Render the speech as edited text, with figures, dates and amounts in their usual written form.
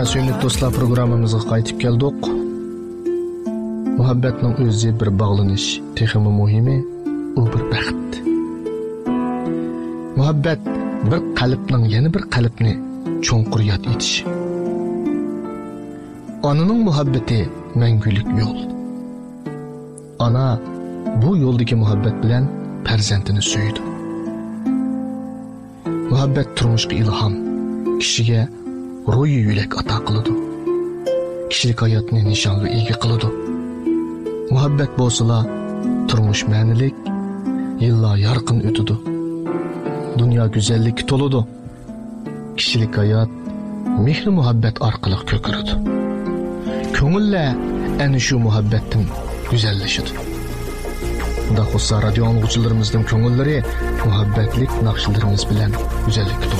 Sevimli dostlar, programımıza qaytib keldik. Muhabbetning o'zi bir bağlanış, texmi muhimi u bir baxt. Muhabbet bir qalbning yana bir qalbni cho'nqur yod etishi. Onaning muhabbati mangulik yo'l. Ana bu yo'ldagi muhabbet bilan farzandini suydi. Muhabbet turmushga ilhom, kishiga ruhi yülek ata qiladi. Kishilik hayotni nishonga ega qiladi. Muhabbet bo'lsa, turmush ma'nilik, yillar yorqin o'tadi. Dunyo go'zallikka to'ladi. Kishilik hayot mehr muhabbet orqali ko'karadi. Ko'ngillar ana shu muhabbatdan go'zallashadi. Xudo xohlasa radio angluvchilarimizning ko'ngillari muhabbatlik naqshlarimiz bilan go'zallikka to'ladi.